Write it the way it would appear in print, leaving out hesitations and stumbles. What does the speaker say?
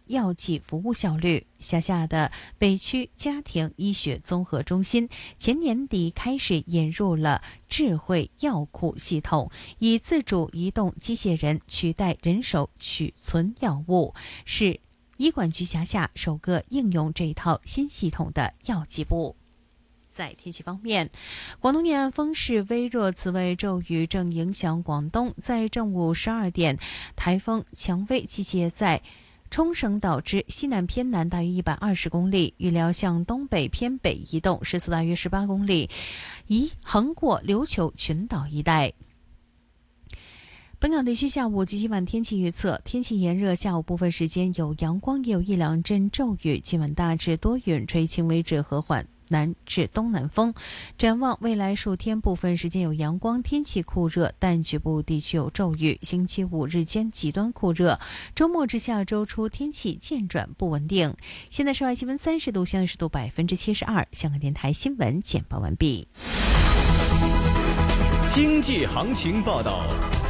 药剂服务效率。辖下的北区家庭医学综合中心前年底开始引入了智慧药库系统，以自主移动机械人取代人手取存药物，是医管局辖下首个应用这套新系统的药剂部。在天气方面，广东沿岸风势微弱，此外骤雨正影响广东。在正午12点，台风蔷薇集结在冲绳岛之西南偏南大约120公里，预料向东北偏北移动，时速大约18公里，移横过琉球群岛一带。本港地区下午及今晚天气预测：天气炎热，下午部分时间有阳光，也有一两阵骤雨。今晚大致多云，吹轻微至和缓南至东南风。展望未来数天，部分时间有阳光，天气酷热，但局部地区有骤雨。星期五日间极端酷热，周末至下周初天气渐转不稳定。现在室外气温30度，相对湿度72%。香港电台新闻简报完毕。 经济行情报道。